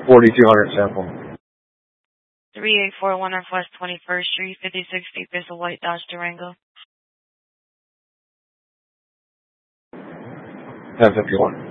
4200 sample. 3841 Northwest 21st Street, 56 Deep is a white Dodge Durango. 1051.